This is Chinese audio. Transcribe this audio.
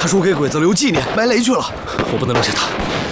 他说给鬼子留纪念，埋雷去了。 我不能留下他，